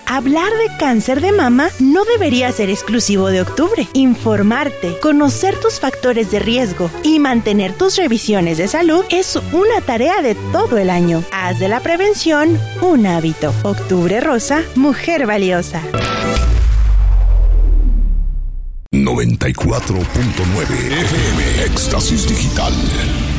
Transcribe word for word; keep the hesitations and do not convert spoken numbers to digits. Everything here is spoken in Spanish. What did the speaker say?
Hablar de cáncer de mama no debería ser exclusivo de octubre. Informarte, conocer tus factores de riesgo y mantener tus revisiones de salud es una tarea de todo el año. Haz de la prevención un hábito. Octubre Rosa, mujer valiosa. noventa y cuatro punto nueve F M Éxtasis Digital.